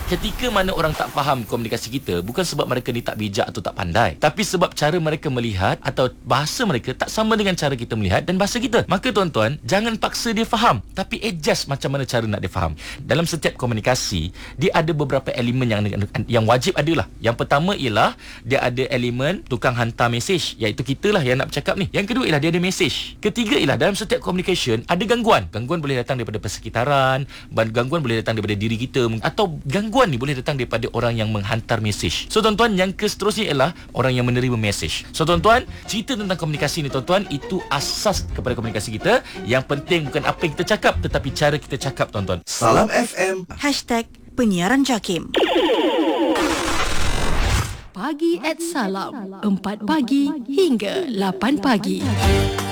Ketika mana orang tak faham komunikasi kita, bukan sebab mereka ni tak bijak atau tak pandai, tapi sebab cara mereka melihat atau bahasa mereka tak sama dengan cara kita melihat dan bahasa kita. Maka tuan-tuan, jangan paksa dia faham, tapi adjust macam mana cara nak dia faham. Dalam setiap komunikasi, dia ada beberapa elemen yang wajib adalah. Yang pertama ialah dia ada elemen tukang hantar mesej, iaitu kita lah yang nak bercakap ni. Yang kedua ialah dia ada mesej. Ketiga ialah dalam setiap communication ada gangguan. Gangguan boleh datang daripada persekitaran, gangguan boleh datang daripada diri kita, atau gangguan ni boleh datang daripada orang yang menghantar mesej. So tuan-tuan, yang seterusnya ialah orang yang menerima mesej. So tuan-tuan, cerita tentang komunikasi ni tuan-tuan, itu asas kepada komunikasi kita. Yang penting bukan apa yang kita cakap, tetapi cara kita cakap tuan-tuan. Salam FM #Penyiaran JAKIM. Pagi @Salam, 4 pagi hingga 8 pagi.